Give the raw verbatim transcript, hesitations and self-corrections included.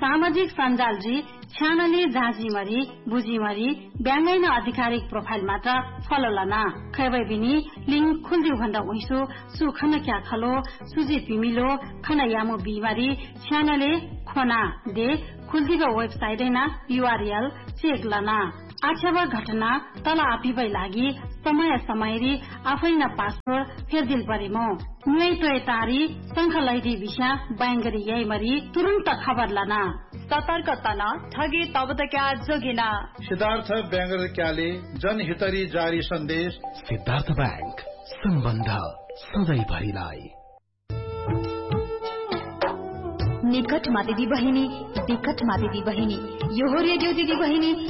सामाजिक सञ्जाल जी छ्यानले जाँचीमरी बुझीमरी ब्याङ्गैन आधिकारिक प्रोफाइल मात्र फलो लना खैबै बिनी लिंक खुल्दिउ भन्दा उइसो सुखन क्या खलो सुजी पिमिलो खन यामो बिमारी छ्यानले खोना दे खुल्दिबा वेबसाइट ना यूआरएल चेक लना आछ्यावा घटना तल आपिबै लागि समय समयरी आफै न पासवर्ड फेरदिल परेमो नुई तोय तारी संखलैदी विषा बैंगरी यही मरी तुरंत खबर लना सतर्कता न ठगी तबदक्या जोगिना सिद्धार्थ बैंगर क्याले जनहितरी जारी सन्देश सिद्धार्थ बैंक सम्बन्ध सधैँ भरिलाई निकटमा दिदी बहिनी विकटमा दिदी बहिनी यो हो रेडियो दिदी बहिनी